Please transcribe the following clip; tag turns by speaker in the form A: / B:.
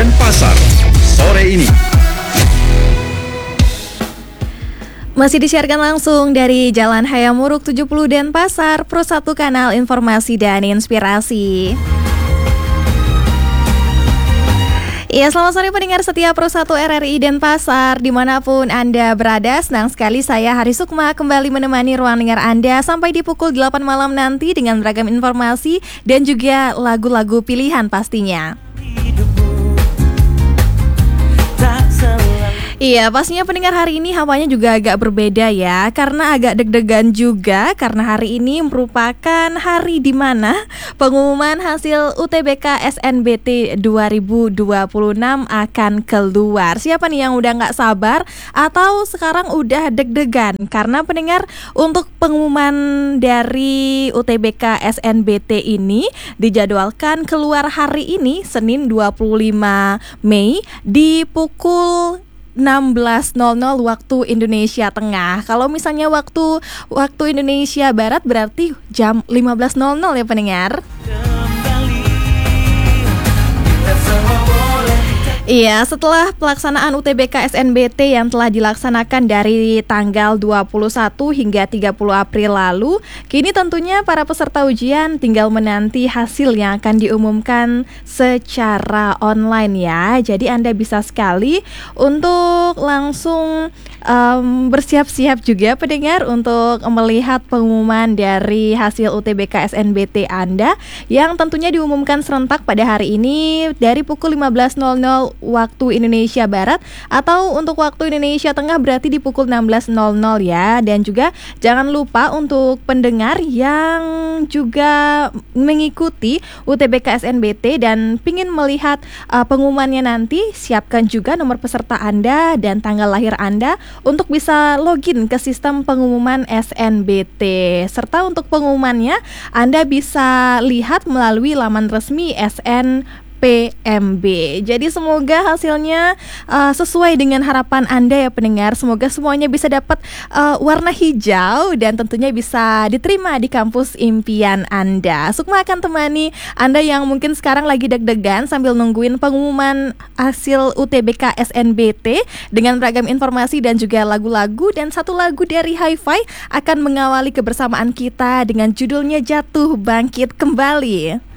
A: Denpasar sore ini.
B: Masih disiarkan langsung dari Jalan Hayamuruk 70 Denpasar, Pro 1 Kanal Informasi dan Inspirasi. Iya, selamat sore pendengar setia Pro 1 RRI Denpasar, dimanapun Anda berada. Senang sekali saya Hari Sukma kembali menemani ruang dengar Anda sampai di pukul 8 malam nanti dengan beragam informasi dan juga lagu-lagu pilihan pastinya. Iya, pastinya pendengar hari ini hawanya juga agak berbeda ya, karena agak deg-degan juga karena hari ini merupakan hari di mana pengumuman hasil UTBK SNBT 2026 akan keluar. Siapa nih yang udah nggak sabar atau sekarang udah deg-degan? Karena pendengar, untuk pengumuman dari UTBK SNBT ini dijadwalkan keluar hari ini, Senin 25 Mei di pukul 16.00 waktu Indonesia Tengah. Kalau misalnya waktu Indonesia Barat berarti jam 15.00 ya pendengar. Iya, setelah pelaksanaan UTBK SNBT yang telah dilaksanakan dari tanggal 21 hingga 30 April lalu, kini tentunya para peserta ujian tinggal menanti hasil yang akan diumumkan secara online ya. Jadi Anda bisa sekali untuk langsung bersiap-siap juga pendengar untuk melihat pengumuman dari hasil UTBK SNBT Anda yang tentunya diumumkan serentak pada hari ini dari pukul 15.00 waktu Indonesia Barat, atau untuk waktu Indonesia Tengah berarti di pukul 16.00 ya. Dan juga jangan lupa untuk pendengar yang juga mengikuti UTBK SNBT dan pingin melihat pengumumannya nanti, siapkan juga nomor peserta Anda dan tanggal lahir Anda untuk bisa login ke sistem pengumuman SNBT. Serta untuk pengumumannya Anda bisa lihat melalui laman resmi SNPMB. Jadi semoga hasilnya sesuai dengan harapan Anda ya pendengar. Semoga semuanya bisa dapat warna hijau dan tentunya bisa diterima di kampus impian Anda. Sukma akan temani Anda yang mungkin sekarang lagi deg-degan sambil nungguin pengumuman hasil UTBK SNBT dengan beragam informasi dan juga lagu-lagu. Dan satu lagu dari Hi-Fi akan mengawali kebersamaan kita dengan judulnya Jatuh Bangkit Kembali.